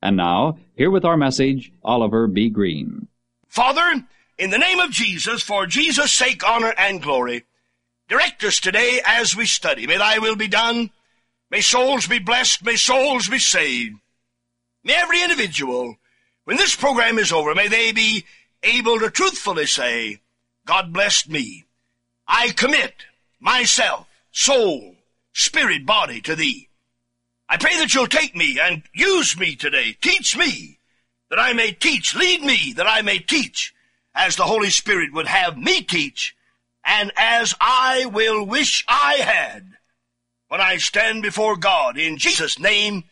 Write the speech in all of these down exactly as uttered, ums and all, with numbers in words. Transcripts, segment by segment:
And now, here with our message, Oliver B. Green. Father, in the name of Jesus, for Jesus' sake, honor, and glory, direct us today as we study. May thy will be done. May souls be blessed. May souls be saved. May every individual, when this program is over, may they be able to truthfully say, God blessed me. I commit myself, soul, spirit, body to thee. I pray that you'll take me and use me today. Teach me that I may teach. Lead me that I may teach as the Holy Spirit would have me teach and as I will wish I had when I stand before God. In Jesus' name,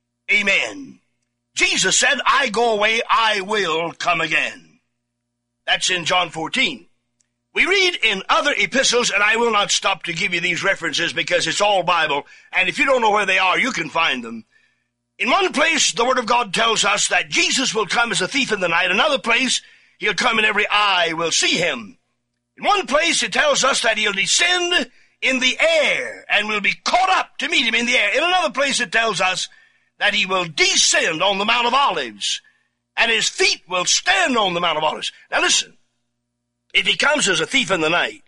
amen. Jesus said, I go away, I will come again. That's in John fourteen. We read in other epistles, and I will not stop to give you these references because it's all Bible, and if you don't know where they are, you can find them. In one place, the Word of God tells us that Jesus will come as a thief in the night. Another place, he'll come and every eye will see him. In one place, it tells us that he'll descend in the air and will be caught up to meet him in the air. In another place, it tells us that he will descend on the Mount of Olives, and his feet will stand on the Mount of Olives. Now listen. If he comes as a thief in the night,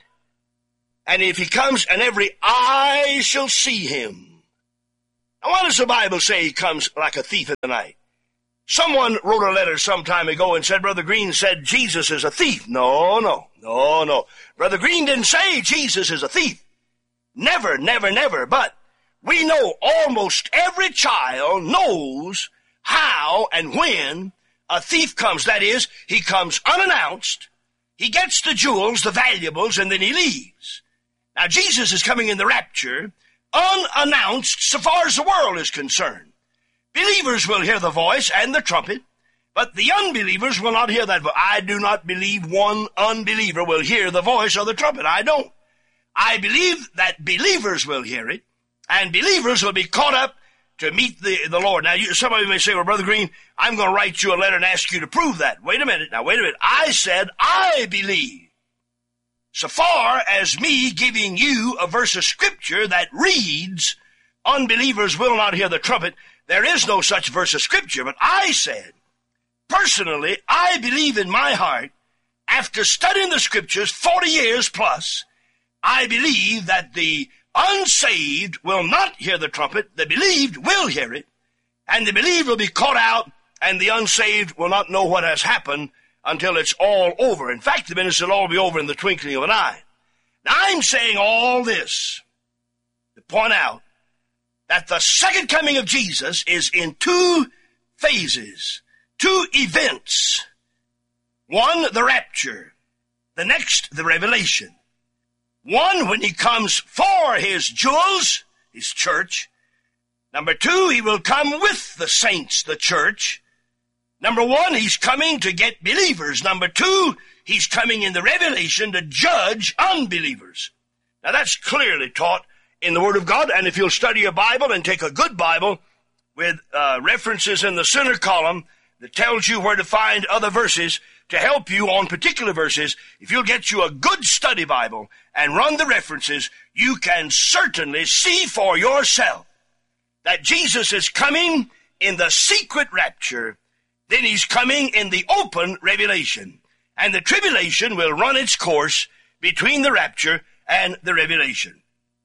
and if he comes and every eye shall see him. Now, why does the Bible say he comes like a thief in the night? Someone wrote a letter some time ago and said, Brother Green said Jesus is a thief. No, no, no, no. Brother Green didn't say Jesus is a thief. Never, never, never. But we know almost every child knows how and when a thief comes. That is, he comes unannounced. He gets the jewels, the valuables, and then he leaves. Now, Jesus is coming in the rapture, unannounced so far as the world is concerned. Believers will hear the voice and the trumpet, but the unbelievers will not hear that voice. I do not believe one unbeliever will hear the voice or the trumpet. I don't. I believe that believers will hear it, and believers will be caught up to meet the, the Lord. Now, you, some of you may say, well, Brother Green, I'm going to write you a letter and ask you to prove that. Wait a minute. Now, wait a minute. I said I believe. So far as me giving you a verse of Scripture that reads, unbelievers will not hear the trumpet, there is no such verse of Scripture. But I said, personally, I believe in my heart, after studying the Scriptures forty years plus, I believe that the unsaved will not hear the trumpet. The believed will hear it, and the believed will be caught out, and the unsaved will not know what has happened until it's all over. In fact, the ministry will all be over in the twinkling of an eye. Now, I'm saying all this to point out that the second coming of Jesus is in two phases, two events. One, the rapture. The next, the revelation. One, when he comes for his jewels, his church. Number two, he will come with the saints, the church. Number one, he's coming to get believers. Number two, he's coming in the revelation to judge unbelievers. Now, that's clearly taught in the Word of God, and if you'll study your Bible and take a good Bible with uh, references in the center column that tells you where to find other verses to help you on particular verses, if you'll get you a good study Bible and run the references, you can certainly see for yourself that Jesus is coming in the secret rapture, then he's coming in the open revelation, and the tribulation will run its course between the rapture and the revelation.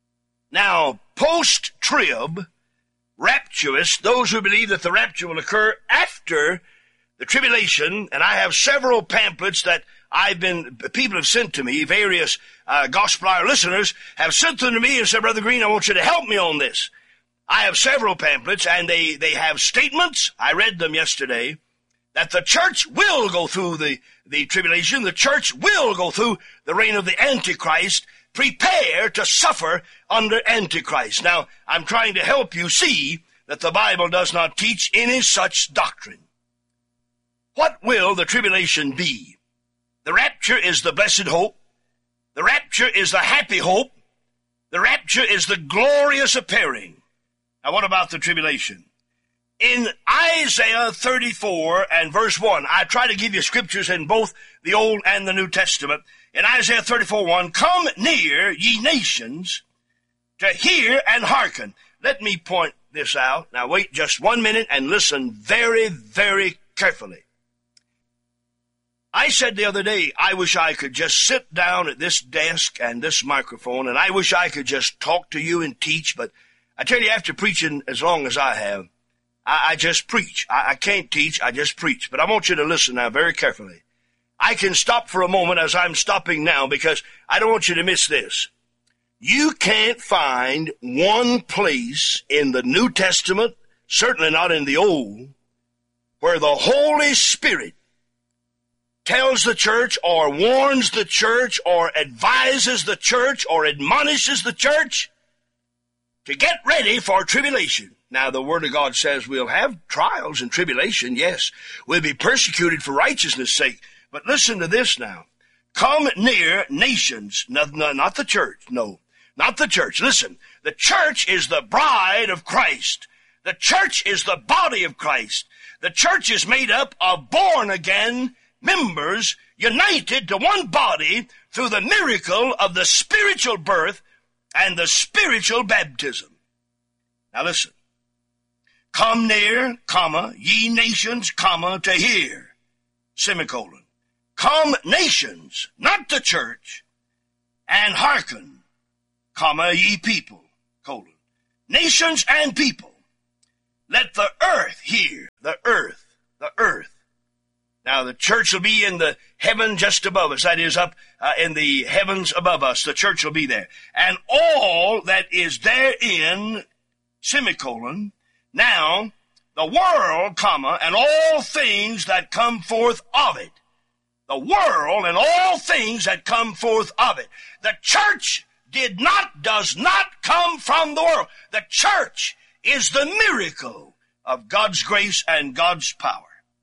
Now, post-trib, rapturists, those who believe that the rapture will occur after the tribulation, and I have several pamphlets that I've been, people have sent to me, various uh, gospel hour listeners have sent them to me and said, Brother Green, I want you to help me on this. I have several pamphlets, and they, they have statements, I read them yesterday, that the church will go through the, the tribulation, the church will go through the reign of the Antichrist. Prepare to suffer under Antichrist. Now, I'm trying to help you see that the Bible does not teach any such doctrine. What will the tribulation be? The rapture is the blessed hope. The rapture is the happy hope. The rapture is the glorious appearing. Now, what about the tribulation? In Isaiah thirty-four and verse one, I try to give you scriptures in both the Old and the New Testament. In Isaiah thirty-four one, come near, ye nations, to hear and hearken. Let me point this out. Now wait just one minute and listen very, very carefully. I said the other day, I wish I could just sit down at this desk and this microphone, and I wish I could just talk to you and teach, but I tell you, after preaching as long as I have, I, I just preach. I, I can't teach, I just preach. But I want you to listen now very carefully. I can stop for a moment as I'm stopping now because I don't want you to miss this. You can't find one place in the New Testament, certainly not in the Old, where the Holy Spirit tells the church or warns the church or advises the church or admonishes the church to get ready for tribulation. Now, the Word of God says we'll have trials and tribulation, yes. We'll be persecuted for righteousness' sake. But listen to this now. Come near nations, not, not the church, no, not the church. Listen, the church is the bride of Christ. The church is the body of Christ. The church is made up of born-again members united to one body through the miracle of the spiritual birth and the spiritual baptism. Now listen. Come near, comma, ye nations, comma, to hear, semicolon. Come nations, not the church, and hearken, comma, ye people, colon. Nations and people. Let the earth hear, the earth, the earth. Now, the church will be in the heaven just above us. That is, up uh, in the heavens above us. The church will be there. And all that is therein, semicolon, now, the world, comma, and all things that come forth of it. The world and all things that come forth of it. The church did not, does not come from the world. The church is the miracle of God's grace and God's power.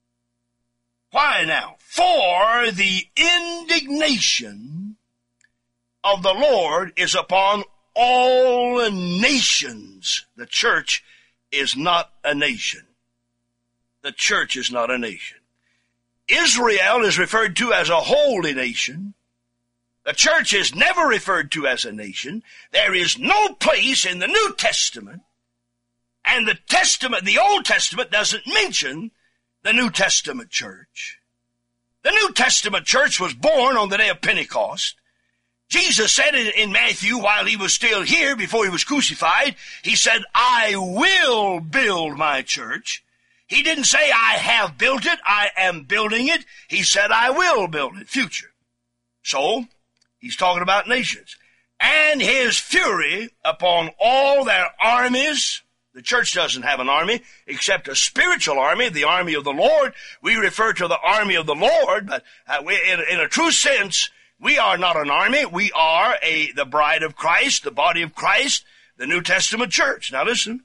Why now? For the indignation of the Lord is upon all nations. The church is not a nation. The church is not a nation. Israel is referred to as a holy nation. The church is never referred to as a nation. There is no place in the New Testament, and the Testament, the Old Testament doesn't mention the New Testament church. The New Testament church was born on the day of Pentecost. Jesus said in, in Matthew, while he was still here, before he was crucified, he said, I will build my church. He didn't say, I have built it, I am building it. He said, I will build it, future. So, he's talking about nations. And his fury upon all their armies. The church doesn't have an army except a spiritual army, the army of the Lord. We refer to the army of the Lord, but uh, we, in, in a true sense, we are not an army. We are a the bride of Christ, the body of Christ, the New Testament church. Now listen.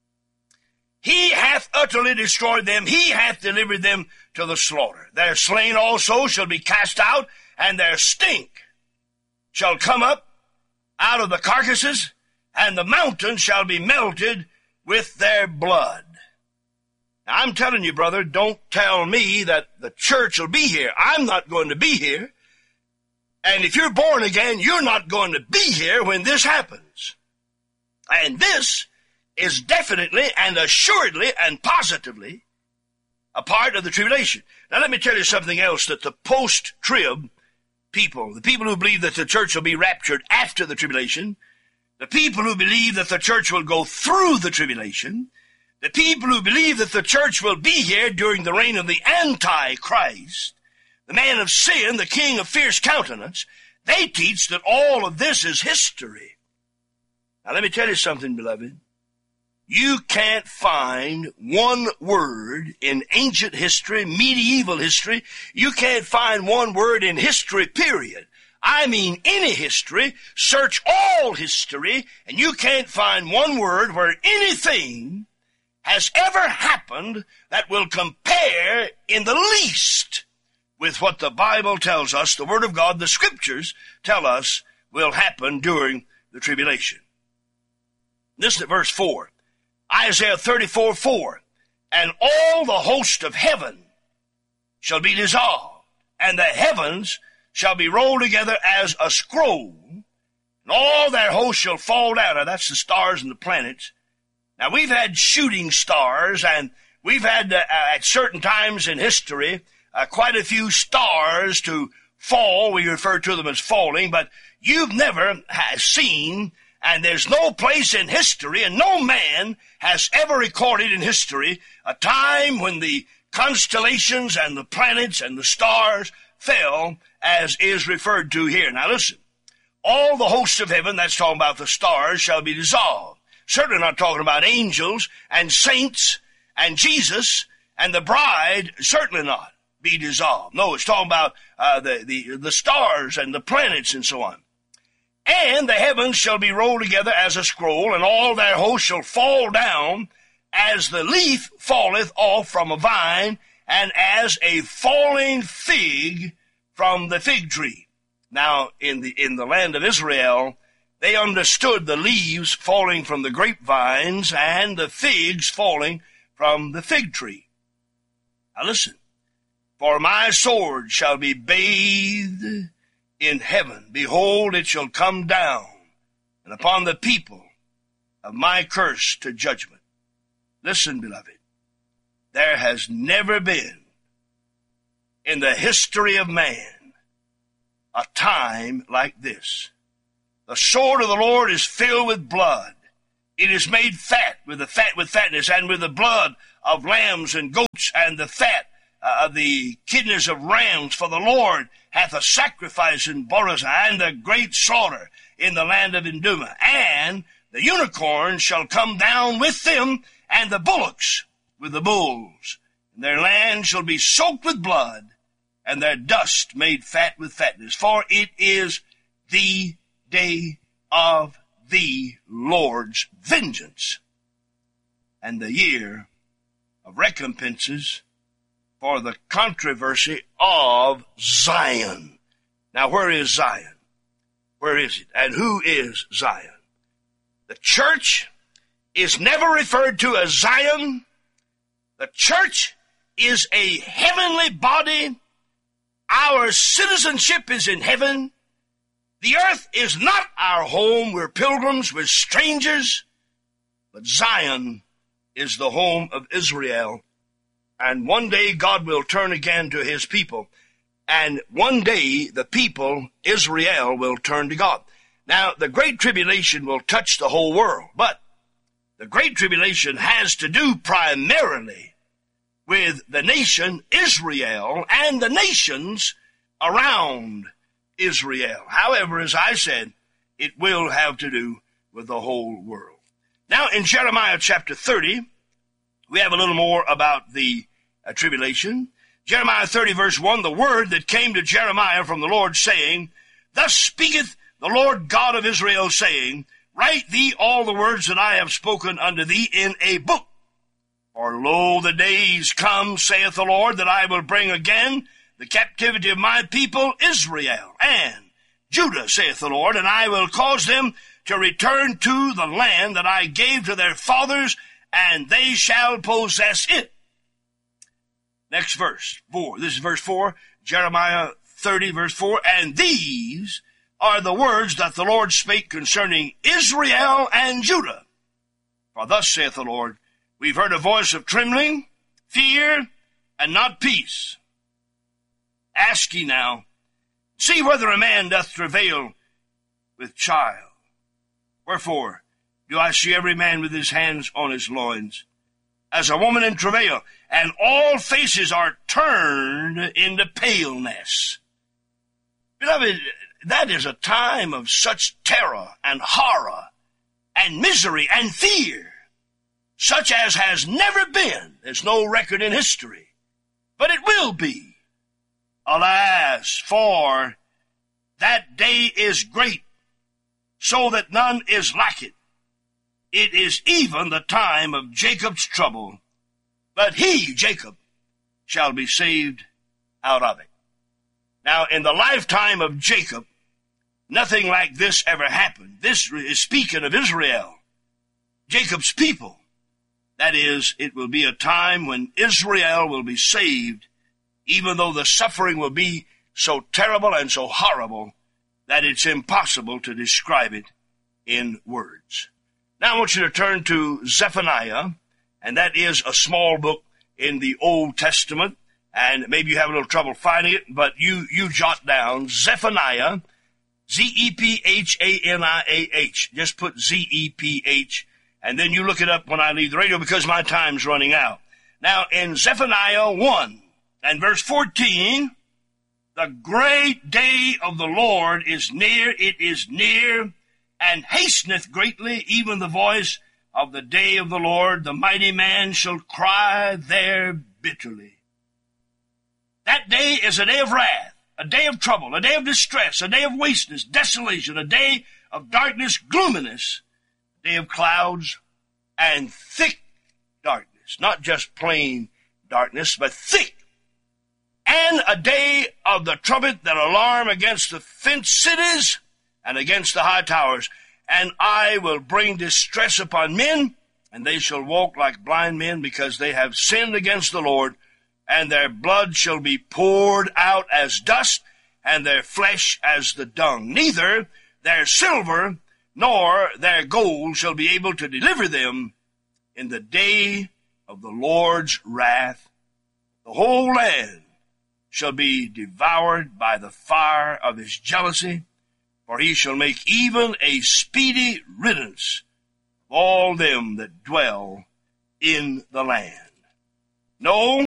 He hath utterly destroyed them. He hath delivered them to the slaughter. Their slain also shall be cast out, and their stink shall come up out of the carcasses, and the mountains shall be melted with their blood. Now, I'm telling you, brother, don't tell me that the church will be here. I'm not going to be here. And if you're born again, you're not going to be here when this happens. And this is definitely and assuredly and positively a part of the tribulation. Now, let me tell you something else, that the post-trib people, the people who believe that the church will be raptured after the tribulation, the people who believe that the church will go through the tribulation, the people who believe that the church will be here during the reign of the Antichrist, the man of sin, the king of fierce countenance, they teach that all of this is history. Now let me tell you something, beloved. You can't find one word in ancient history, medieval history. You can't find one word in history, period. I mean any history. Search all history, and you can't find one word where anything has ever happened that will compare in the least with what the Bible tells us, the Word of God, the Scriptures tell us will happen during the tribulation. Listen to verse four. Isaiah thirty-four four. And all the host of heaven shall be dissolved, and the heavens shall be rolled together as a scroll, and all their hosts shall fall down. Now, that's the stars and the planets. Now, we've had shooting stars, and we've had, uh, at certain times in history, uh, quite a few stars to fall. We refer to them as falling, but you've never has seen, and there's no place in history, and no man has ever recorded in history a time when the constellations and the planets and the stars fell as is referred to here. Now listen, all the hosts of heaven, that's talking about the stars, shall be dissolved. Certainly not talking about angels and saints and Jesus and the bride, certainly not be dissolved. No, it's talking about uh, the, the, the stars and the planets and so on. And the heavens shall be rolled together as a scroll, and all their hosts shall fall down as the leaf falleth off from a vine, and as a falling fig from the fig tree. Now, in the in the land of Israel, they understood the leaves falling from the grapevines and the figs falling from the fig tree. Now listen, for my sword shall be bathed in heaven. Behold, it shall come down, and upon the people of my curse to judgment. Listen, beloved, there has never been in the history of man a time like this. The sword of the Lord is filled with blood. It is made fat with the fat with fatness, and with the blood of lambs and goats, and the fat uh, of the kidneys of rams. For the Lord hath a sacrifice in Borazah, and a great slaughter in the land of Idumah. And the unicorns shall come down with them, and the bullocks with the bulls. And their land shall be soaked with blood, and their dust made fat with fatness. For it is the day of the Lord's vengeance, and the year of recompenses for the controversy of Zion. Now, where is Zion? Where is it? And who is Zion? The church is never referred to as Zion. The church is a heavenly body. Our citizenship is in heaven. The earth is not our home. We're pilgrims, we're strangers. But Zion is the home of Israel. And one day God will turn again to his people. And one day the people, Israel, will turn to God. Now, the Great Tribulation will touch the whole world. But the Great Tribulation has to do primarily with the nation Israel and the nations around Israel. However, as I said, it will have to do with the whole world. Now, in Jeremiah chapter thirty, we have a little more about the uh, tribulation. Jeremiah thirty, verse one, the word that came to Jeremiah from the Lord, saying, Thus speaketh the Lord God of Israel, saying, Write thee all the words that I have spoken unto thee in a book. For lo, the days come, saith the Lord, that I will bring again the captivity of my people Israel and Judah, saith the Lord, and I will cause them to return to the land that I gave to their fathers, and they shall possess it. Next verse, four. This is verse four, Jeremiah thirty, verse four. And these are the words that the Lord spake concerning Israel and Judah. For thus saith the Lord, we've heard a voice of trembling, fear, and not peace. Ask ye now, see whether a man doth travail with child. Wherefore do I see every man with his hands on his loins, as a woman in travail, and all faces are turned into paleness. Beloved, that is a time of such terror and horror and misery and fear, such as has never been. There's no record in history, but it will be. Alas, for that day is great, so that none is like it. It is even the time of Jacob's trouble, but he, Jacob, shall be saved out of it. Now, in the lifetime of Jacob, nothing like this ever happened. This is speaking of Israel, Jacob's people. That is, it will be a time when Israel will be saved, even though the suffering will be so terrible and so horrible that it's impossible to describe it in words. Now I want you to turn to Zephaniah, and that is a small book in the Old Testament, and maybe you have a little trouble finding it, but you, you jot down Zephaniah, Z E P H A N I A H. Just put Z E P H, and then you look it up when I leave the radio because my time's running out. Now, in Zephaniah one and verse fourteen, the great day of the Lord is near, it is near, and hasteneth greatly, even the voice of the day of the Lord. The mighty man shall cry there bitterly. That day is a day of wrath, a day of trouble, a day of distress, a day of wasteness, desolation, a day of darkness, gloominess, a day of clouds and thick darkness. Not just plain darkness, but thick. And a day of the trumpet that alarm against the fenced cities and against the high towers. And I will bring distress upon men, and they shall walk like blind men, because they have sinned against the Lord, and their blood shall be poured out as dust, and their flesh as the dung. Neither their silver nor their gold shall be able to deliver them in the day of the Lord's wrath. The whole land shall be devoured by the fire of his jealousy, for he shall make even a speedy riddance of all them that dwell in the land. No,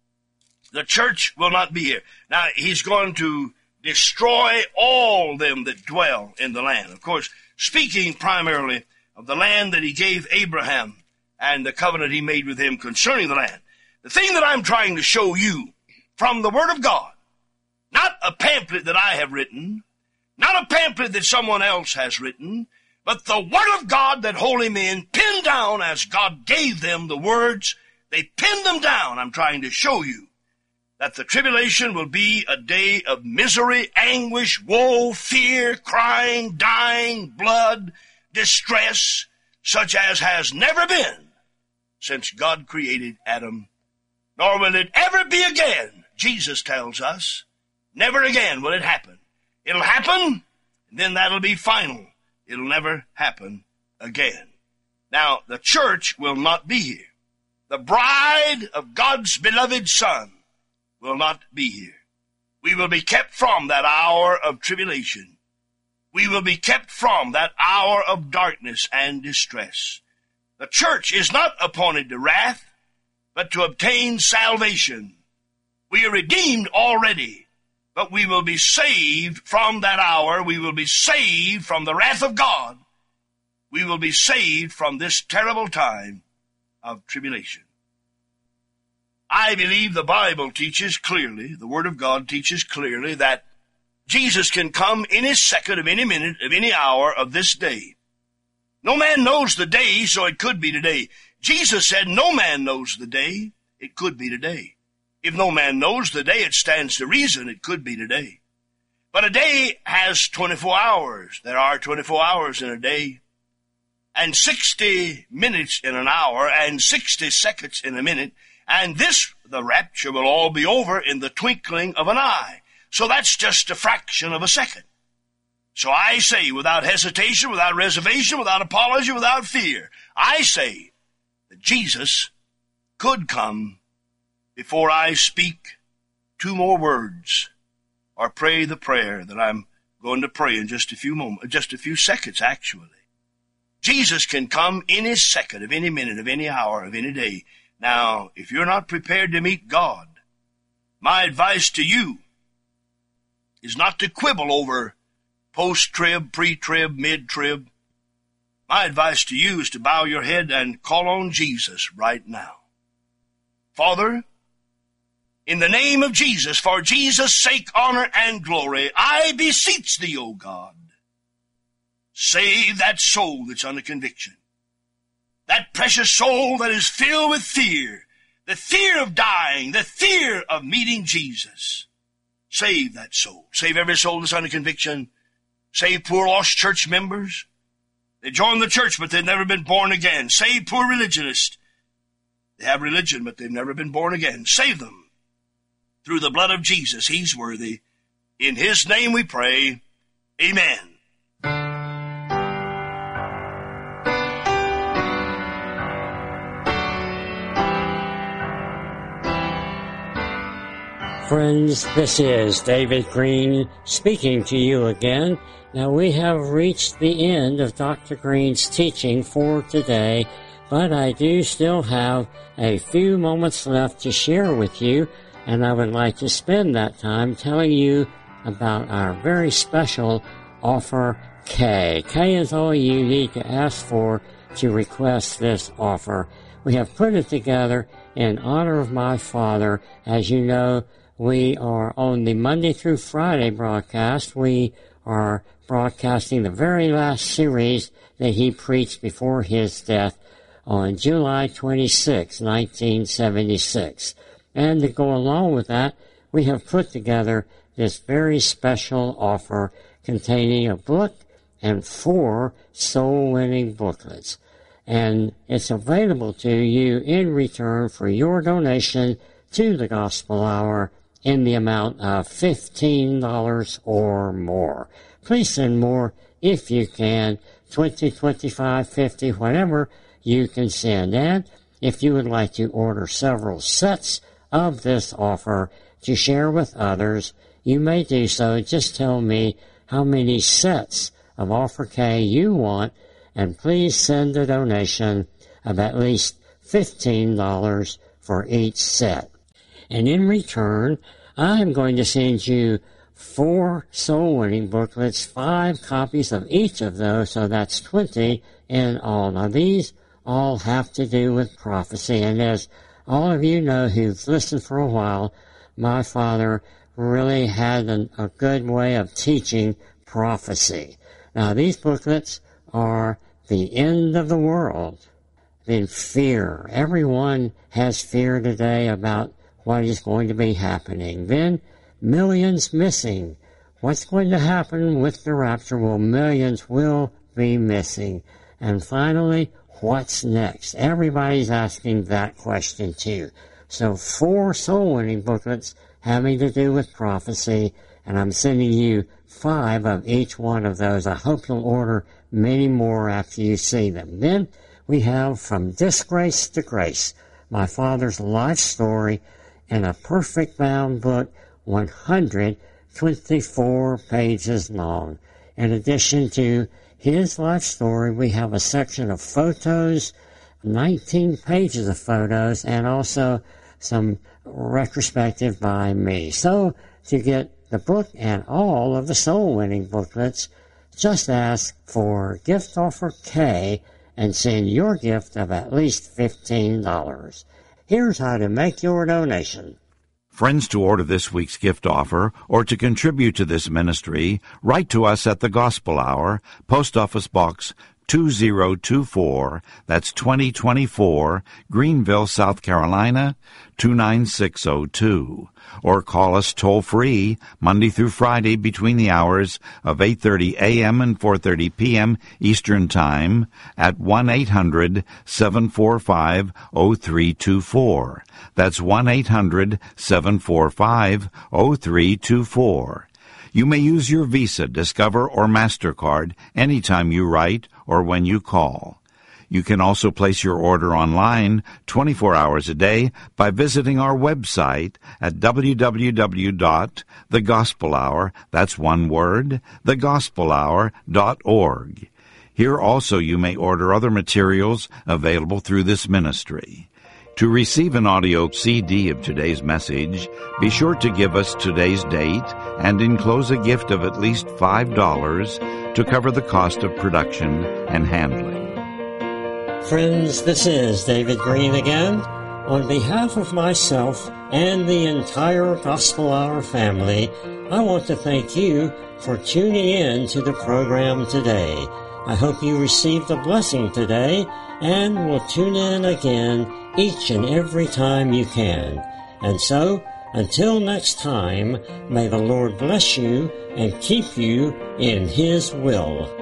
the church will not be here. Now, he's going to destroy all them that dwell in the land. Of course, speaking primarily of the land that he gave Abraham and the covenant he made with him concerning the land. The thing that I'm trying to show you from the Word of God, not a pamphlet that I have written, not a pamphlet that someone else has written, but the Word of God that holy men pinned down as God gave them the words. They pinned them down. I'm trying to show you that the tribulation will be a day of misery, anguish, woe, fear, crying, dying, blood, distress, such as has never been since God created Adam, nor will it ever be again. Jesus tells us, never again will it happen. It'll happen, and then that'll be final. It'll never happen again. Now, the church will not be here. The bride of God's beloved Son will not be here. We will be kept from that hour of tribulation. We will be kept from that hour of darkness and distress. The church is not appointed to wrath, but to obtain salvation. We are redeemed already, but we will be saved from that hour. We will be saved from the wrath of God. We will be saved from this terrible time of tribulation. I believe the Bible teaches clearly, the Word of God teaches clearly, that Jesus can come any second of any minute of any hour of this day. No man knows the day, so it could be today. Jesus said no man knows the day. It could be today. If no man knows the day, it stands to reason it could be today. But a day has twenty-four hours. There are twenty-four hours in a day, and sixty minutes in an hour, and sixty seconds in a minute. And this, the rapture, will all be over in the twinkling of an eye. So that's just a fraction of a second. So I say, without hesitation, without reservation, without apology, without fear, I say that Jesus could come before I speak two more words or pray the prayer that I'm going to pray in just a few moments, just a few seconds, actually. Jesus can come any second of any minute of any hour of any day. Now, if you're not prepared to meet God, my advice to you is not to quibble over post-trib, pre-trib, mid-trib. My advice to you is to bow your head and call on Jesus right now. Father, in the name of Jesus, for Jesus' sake, honor, and glory, I beseech thee, O God, save that soul that's under conviction. That precious soul that is filled with fear, the fear of dying, the fear of meeting Jesus. Save that soul. Save every soul that's under conviction. Save poor lost church members. They join the church, but they've never been born again. Save poor religionists. They have religion, but they've never been born again. Save them through the blood of Jesus. He's worthy. In his name we pray. Amen. Friends, this is David Green speaking to you again. Now, we have reached the end of Doctor Green's teaching for today, but I do still have a few moments left to share with you, and I would like to spend that time telling you about our very special offer K. K is all you need to ask for to request this offer. We have put it together in honor of my father. As you know, we are on the Monday through Friday broadcast. We are broadcasting the very last series that he preached before his death on July twenty-sixth, nineteen seventy-six. And to go along with that, we have put together this very special offer containing a book and four soul-winning booklets. And it's available to you in return for your donation to the Gospel Hour in the amount of fifteen dollars or more. Please send more if you can, twenty, twenty-five, fifty, whatever you can send. And if you would like to order several sets of this offer to share with others, you may do so. Just tell me how many sets of Offer K you want, and please send a donation of at least fifteen dollars for each set. And in return, I'm going to send you four soul-winning booklets, five copies of each of those, so that's twenty in all. Now, these all have to do with prophecy, and as all of you know who've listened for a while, my father really had an, a good way of teaching prophecy. Now, these booklets are the end of the world, then fear. Everyone has fear today about what is going to be happening. Then millions missing. What's going to happen with the rapture? Well, millions will be missing. And finally, what's next? Everybody's asking that question too. So four soul-winning booklets having to do with prophecy, and I'm sending you five of each one of those. I hope you'll order many more after you see them. Then we have From Disgrace to Grace, my father's life story in a perfect bound book, one hundred twenty-four pages long. In addition to his life story, we have a section of photos, nineteen pages of photos, and also some retrospective by me. So to get the book and all of the soul-winning booklets, just ask for Gift Offer K and send your gift of at least fifteen dollars. Here's how to make your donation. Friends, to order this week's gift offer or to contribute to this ministry, write to us at the Gospel Hour, Post Office Box two zero two four, that's twenty twenty-four, Greenville, South Carolina, two nine six zero two. Or call us toll-free Monday through Friday between the hours of eight thirty a.m. and four thirty p.m. Eastern Time at one eight hundred seven four five zero three two four. That's one eight hundred seven four five zero three two four. You may use your Visa, Discover, or MasterCard anytime you write or when you call. You can also place your order online twenty-four hours a day by visiting our website at w w w dot the gospel hour, that's one word, the gospel hour dot org. Here also you may order other materials available through this ministry. To receive an audio C D of today's message, be sure to give us today's date and enclose a gift of at least five dollars to cover the cost of production and handling. Friends, this is David Green again. On behalf of myself and the entire Gospel Hour family, I want to thank you for tuning in to the program today. I hope you received a blessing today and will tune in again each and every time you can. And so, until next time, may the Lord bless you and keep you in His will.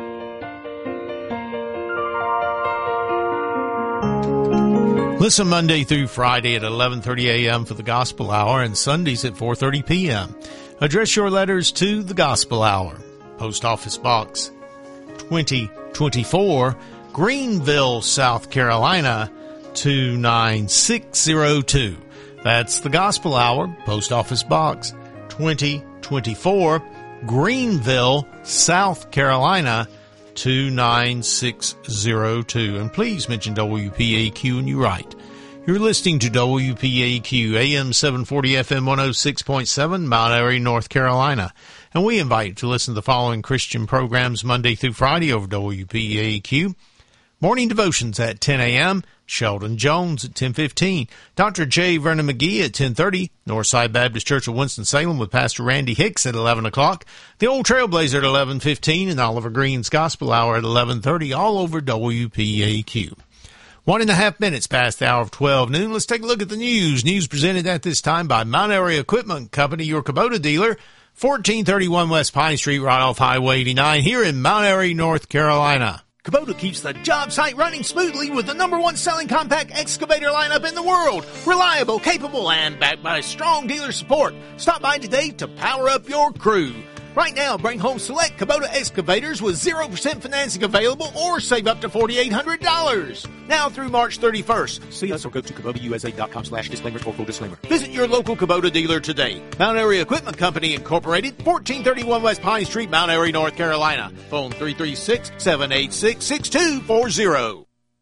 Listen Monday through Friday at eleven thirty a.m. for the Gospel Hour and Sundays at four thirty p.m. Address your letters to the Gospel Hour, Post Office Box twenty twenty-four, Greenville, South Carolina, two nine six zero two. That's the Gospel Hour, Post Office Box twenty twenty-four, Greenville, South Carolina, two nine six zero two. And please mention W P A Q when you write. You're listening to W P A Q, A M seven forty, F M one oh six point seven, Mount Airy, North Carolina. And we invite you to listen to the following Christian programs Monday through Friday over W P A Q. Morning devotions at ten a.m., Sheldon Jones at ten fifteen, Doctor J. Vernon McGee at ten thirty, Northside Baptist Church of Winston-Salem with Pastor Randy Hicks at eleven o'clock, The Old Trailblazer at eleven fifteen, and Oliver Green's Gospel Hour at eleven thirty, all over W P A Q. One and a half minutes past the hour of twelve noon. Let's take a look at the news. News presented at this time by Mount Airy Equipment Company, your Kubota dealer, fourteen thirty-one West Pine Street, right off Highway eighty-nine, here in Mount Airy, North Carolina. Kubota keeps the job site running smoothly with the number one selling compact excavator lineup in the world. Reliable, capable, and backed by strong dealer support. Stop by today to power up your crew. Right now, bring home select Kubota excavators with zero percent financing available or save up to four thousand eight hundred dollars. Now through March thirty-first. See us or go to Kubota U S A dot com slash disclaimers for full disclaimer. Visit your local Kubota dealer today. Mount Airy Equipment Company Incorporated, fourteen thirty-one West Pine Street, Mount Airy, North Carolina. Phone three three six, seven eight six, six two four zero.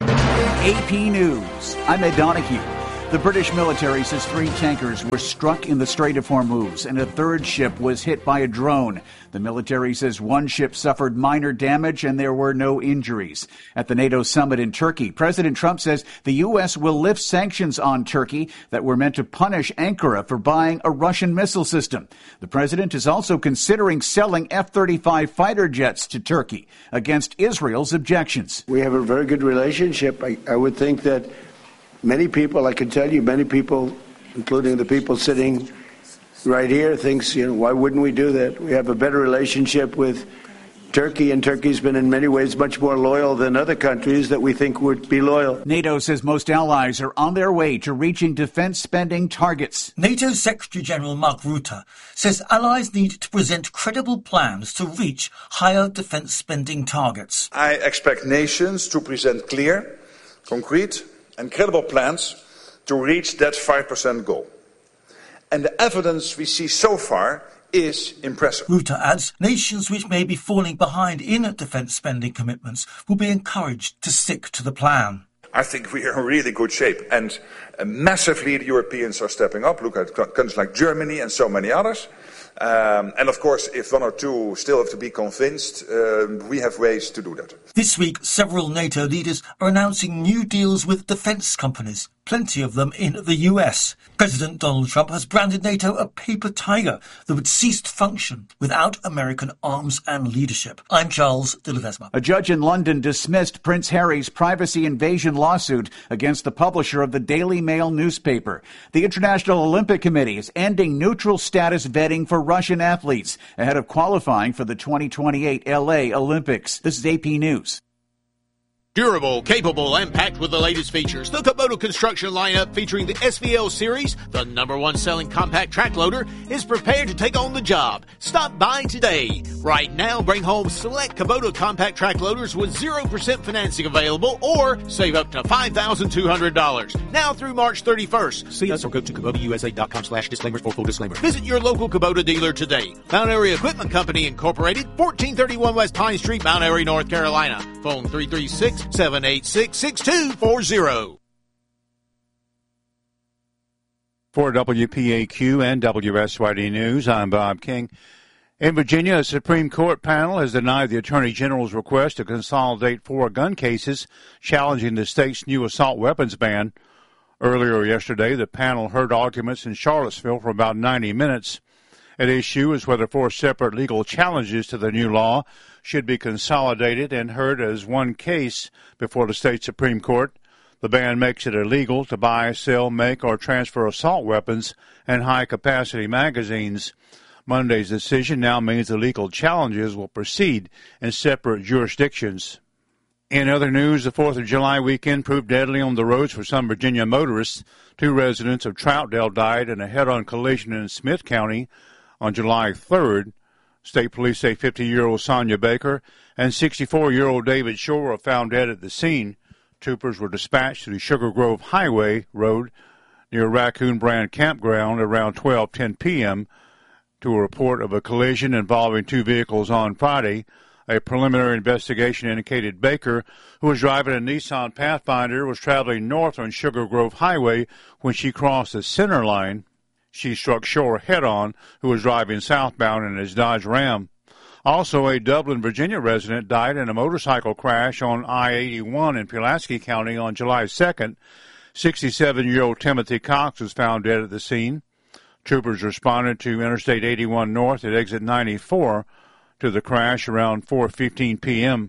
A P News. I'm Ed Donahue. The British military says three tankers were struck in the Strait of Hormuz and a third ship was hit by a drone. The military says one ship suffered minor damage and there were no injuries. At the NATO summit in Turkey, President Trump says the U S will lift sanctions on Turkey that were meant to punish Ankara for buying a Russian missile system. The president is also considering selling F thirty-five fighter jets to Turkey against Israel's objections. We have a very good relationship. I, I would think that many people, I can tell you, many people, including the people sitting right here, thinks, you know, why wouldn't we do that? We have a better relationship with Turkey, and Turkey's been in many ways much more loyal than other countries that we think would be loyal. NATO says most allies are on their way to reaching defense spending targets. NATO Secretary General Mark Rutte says allies need to present credible plans to reach higher defense spending targets. I expect nations to present clear, concrete, and credible plans to reach that five percent goal. And the evidence we see so far is impressive. Rutte adds nations which may be falling behind in defence spending commitments will be encouraged to stick to the plan. I think we are in really good shape, and uh, massively the Europeans are stepping up. Look at countries like Germany and so many others. Um, and of course, if one or two still have to be convinced, uh, we have ways to do that. This week, several NATO leaders are announcing new deals with defence companies, plenty of them in the U S. President Donald Trump has branded NATO a paper tiger that would cease to function without American arms and leadership. I'm Charles de Ledesma. A judge in London dismissed Prince Harry's privacy invasion lawsuit against the publisher of the Daily Mail newspaper. The International Olympic Committee is ending neutral status vetting for Russian athletes ahead of qualifying for the twenty twenty-eight L A Olympics. This is A P News. Durable, capable, and packed with the latest features. The Kubota construction lineup featuring the S V L series, the number one selling compact track loader, is prepared to take on the job. Stop by today. Right now, bring home select Kubota compact track loaders with zero percent financing available or save up to five thousand two hundred dollars. Now through March thirty-first. See us or go to Kubota U S A dot com slash disclaimers for full disclaimer. Visit your local Kubota dealer today. Mount Airy Equipment Company Incorporated, fourteen thirty-one West Pine Street, Mount Airy, North Carolina. Phone three three six, seven eight six, six two four zero. For W P A Q and W S Y D News, I'm Bob King. In Virginia, a Supreme Court panel has denied the Attorney General's request to consolidate four gun cases challenging the state's new assault weapons ban. Earlier yesterday, the panel heard arguments in Charlottesville for about ninety minutes. At issue is whether four separate legal challenges to the new law should be consolidated and heard as one case before the state Supreme Court. The ban makes it illegal to buy, sell, make, or transfer assault weapons and high-capacity magazines. Monday's decision now means the legal challenges will proceed in separate jurisdictions. In other news, the fourth of July weekend proved deadly on the roads for some Virginia motorists. Two residents of Troutdale died in a head-on collision in Smith County on July third. State police say fifty-year-old Sonia Baker and sixty-four-year-old David Shore were found dead at the scene. Troopers were dispatched to the Sugar Grove Highway Road near Raccoon Brand Campground around twelve ten p.m. to a report of a collision involving two vehicles on Friday. A preliminary investigation indicated Baker, who was driving a Nissan Pathfinder, was traveling north on Sugar Grove Highway when she crossed the center line. She struck Shore head-on, who was driving southbound in his Dodge Ram. Also, a Dublin, Virginia resident died in a motorcycle crash on I eighty-one in Pulaski County on July second. sixty-seven-year-old Timothy Cox was found dead at the scene. Troopers responded to Interstate eighty-one North at exit ninety-four to the crash around four fifteen p.m.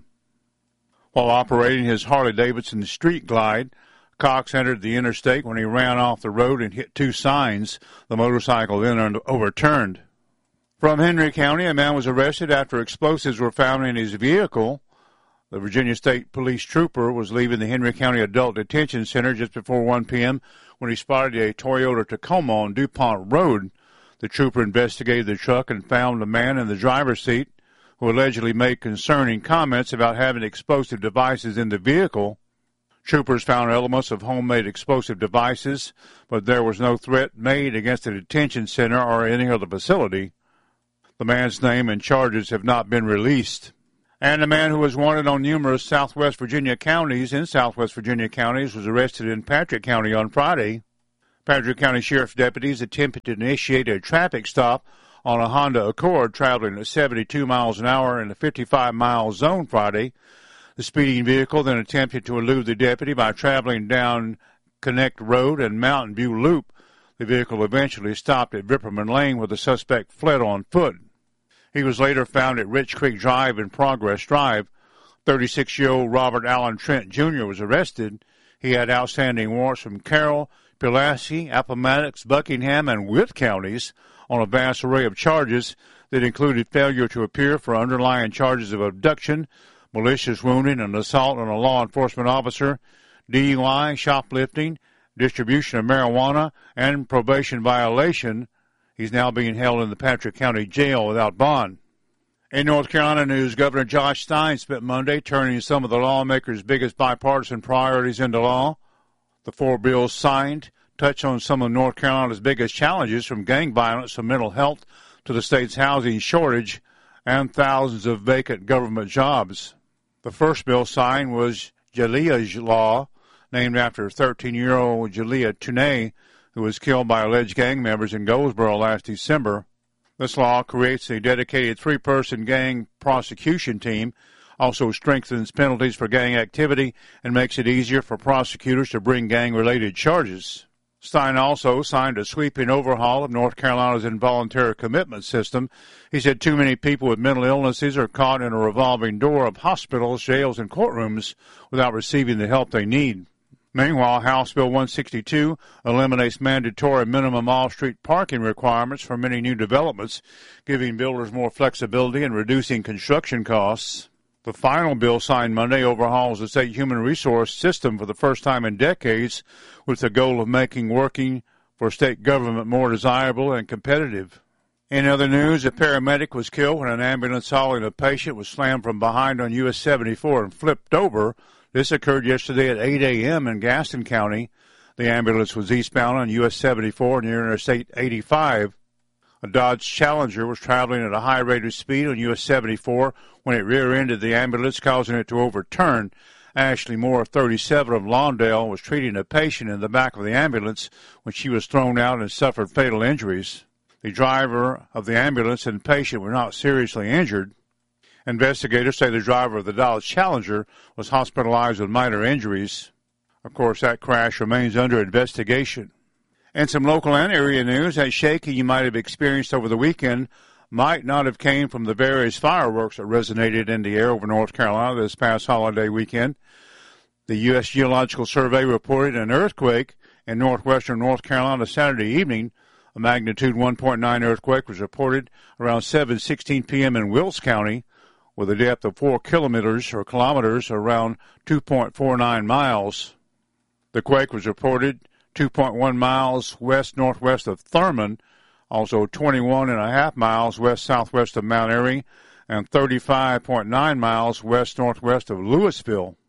While operating his Harley-Davidson Street Glide, Cox entered the interstate when he ran off the road and hit two signs. The motorcycle then overturned. From Henry County, a man was arrested after explosives were found in his vehicle. The Virginia State Police trooper was leaving the Henry County Adult Detention Center just before one p.m. when he spotted a Toyota Tacoma on DuPont Road. The trooper investigated the truck and found a man in the driver's seat who allegedly made concerning comments about having explosive devices in the vehicle. Troopers found elements of homemade explosive devices, but there was no threat made against the detention center or any other facility. The man's name and charges have not been released. And a man who was wanted on numerous Southwest Virginia counties in Southwest Virginia counties was arrested in Patrick County on Friday. Patrick County Sheriff's deputies attempted to initiate a traffic stop on a Honda Accord traveling at seventy-two miles an hour in a fifty-five mile zone Friday. The speeding vehicle then attempted to elude the deputy by traveling down Connect Road and Mountain View Loop. The vehicle eventually stopped at Vipperman Lane where the suspect fled on foot. He was later found at Rich Creek Drive and Progress Drive. thirty-six-year-old Robert Allen Trent Junior was arrested. He had outstanding warrants from Carroll, Pulaski, Appomattox, Buckingham, and Witt counties on a vast array of charges that included failure to appear for underlying charges of abduction, malicious wounding, and assault on a law enforcement officer, D U I, shoplifting, distribution of marijuana, and probation violation. He's now being held in the Patrick County Jail without bond. In North Carolina news, Governor Josh Stein spent Monday turning some of the lawmakers' biggest bipartisan priorities into law. The four bills signed touch on some of North Carolina's biggest challenges, from gang violence to mental health to the state's housing shortage and thousands of vacant government jobs. The first bill signed was Jalia's Law, named after thirteen-year-old Jalia Tunay, who was killed by alleged gang members in Goldsboro last December. This law creates a dedicated three-person gang prosecution team, also strengthens penalties for gang activity, and makes it easier for prosecutors to bring gang-related charges. Stein also signed a sweeping overhaul of North Carolina's involuntary commitment system. He said too many people with mental illnesses are caught in a revolving door of hospitals, jails, and courtrooms without receiving the help they need. Meanwhile, House Bill one sixty-two eliminates mandatory minimum off-street parking requirements for many new developments, giving builders more flexibility and reducing construction costs. The final bill signed Monday overhauls the state human resource system for the first time in decades, with the goal of making working for state government more desirable and competitive. In other news, a paramedic was killed when an ambulance hauling a patient was slammed from behind on U S seventy-four and flipped over. This occurred yesterday at eight a.m. in Gaston County. The ambulance was eastbound on U S seventy-four near Interstate eighty-five. A Dodge Challenger was traveling at a high rate of speed on U S seventy-four when it rear-ended the ambulance, causing it to overturn. Ashley Moore, thirty-seven, of Lawndale, was treating a patient in the back of the ambulance when she was thrown out and suffered fatal injuries. The driver of the ambulance and patient were not seriously injured. Investigators say the driver of the Dodge Challenger was hospitalized with minor injuries. Of course, that crash remains under investigation. And some local and area news. That shaking you might have experienced over the weekend might not have came from the various fireworks that resonated in the air over North Carolina this past holiday weekend. The U S Geological Survey reported an earthquake in northwestern North Carolina Saturday evening. A magnitude one point nine earthquake was reported around seven sixteen p.m. in Wilkes County, with a depth of four kilometers or kilometers, around two point four nine miles. The quake was reported two point one miles west-northwest of Thurman, also twenty-one and a half miles west-southwest of Mount Airy, and thirty-five point nine miles west-northwest of Louisville.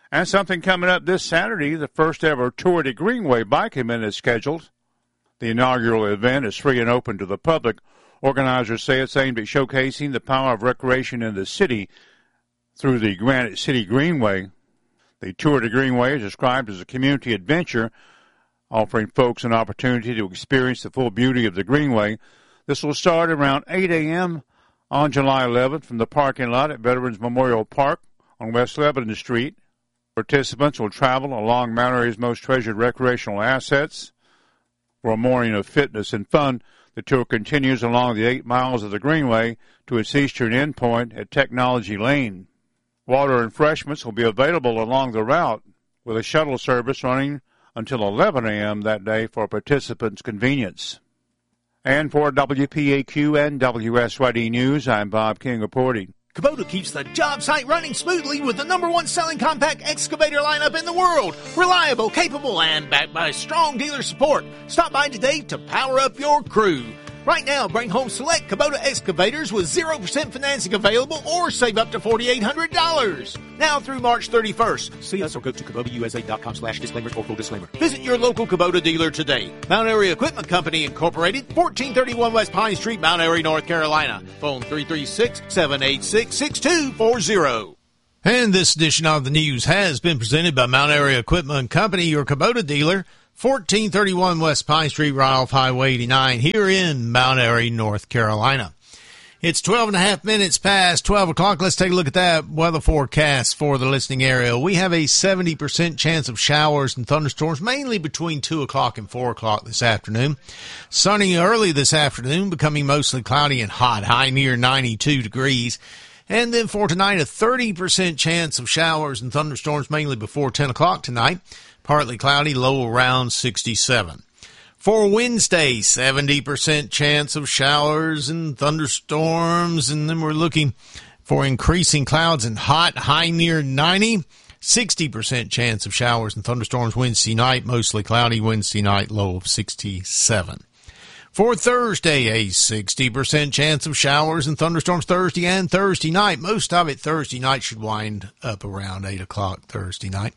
And something coming up this Saturday, the first ever Tour de Greenway bike event is scheduled. The inaugural event is free and open to the public. Organizers say it's aimed at showcasing the power of recreation in the city through the Granite City Greenway. The Tour de Greenway is described as a community adventure, offering folks an opportunity to experience the full beauty of the Greenway. This will start around eight a.m. on July eleventh from the parking lot at Veterans Memorial Park on West Lebanon Street. Participants will travel along Mount Airy's most treasured recreational assets. For a morning of fitness and fun, the tour continues along the eight miles of the Greenway to its eastern endpoint at Technology Lane. Water and refreshments will be available along the route, with a shuttle service running until eleven a.m. that day for participants' convenience. And for W P A Q and W S Y D News, I'm Bob King reporting. Kubota keeps the job site running smoothly with the number one selling compact excavator lineup in the world. Reliable, capable, and backed by strong dealer support. Stop by today to power up your crew. Right now, bring home select Kubota excavators with zero percent financing available or save up to four thousand eight hundred dollars. Now through March thirty-first. See us or go to Kubota U S A dot com slash disclaimers or full disclaimer. Visit your local Kubota dealer today. Mount Airy Equipment Company Incorporated, fourteen thirty-one West Pine Street, Mount Airy, North Carolina. Phone three three six, seven eight six, six two four zero. And this edition of the news has been presented by Mount Airy Equipment Company, your Kubota dealer. fourteen thirty-one West Pine Street, right off Highway eighty-nine, here in Mount Airy, North Carolina. It's twelve and a half minutes past twelve o'clock. Let's take a look at that weather forecast for the listening area. We have a seventy percent chance of showers and thunderstorms, mainly between two o'clock and four o'clock this afternoon. Sunny early this afternoon, becoming mostly cloudy and hot, high near ninety-two degrees. And then for tonight, a thirty percent chance of showers and thunderstorms, mainly before ten o'clock tonight. Partly cloudy, low around sixty-seven. For Wednesday, seventy percent chance of showers and thunderstorms. And then we're looking for increasing clouds and hot, high near ninety. sixty percent chance of showers and thunderstorms Wednesday night, mostly cloudy Wednesday night, low of sixty-seven. For Thursday, a sixty percent chance of showers and thunderstorms Thursday and Thursday night. Most of it Thursday night should wind up around eight o'clock Thursday night.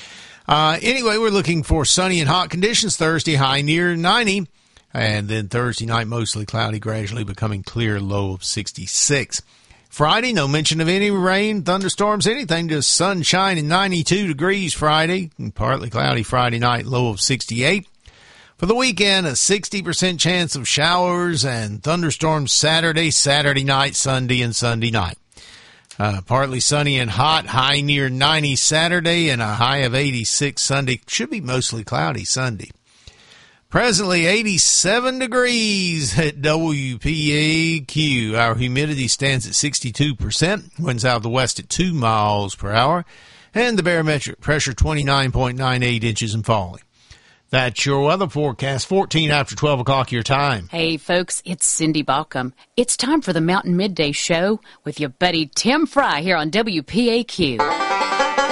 Uh, anyway, we're looking for sunny and hot conditions Thursday, high near ninety. And then Thursday night, mostly cloudy, gradually becoming clear, low of sixty-six. Friday, no mention of any rain, thunderstorms, anything, just sunshine and ninety-two degrees Friday. And partly cloudy Friday night, low of sixty-eight. For the weekend, a sixty percent chance of showers and thunderstorms Saturday, Saturday night, Sunday, and Sunday night. Uh, partly sunny and hot, high near ninety Saturday and a high of eighty-six Sunday. Should be mostly cloudy Sunday. Presently eighty-seven degrees at W P A Q. Our humidity stands at sixty-two percent. Winds out of the west at two miles per hour. And the barometric pressure twenty-nine point nine eight inches and falling. That's your weather forecast, fourteen after twelve o'clock your time. Hey, folks, it's Cindy Balcom. It's time for the Mountain Midday Show with your buddy Tim Fry here on W P A Q.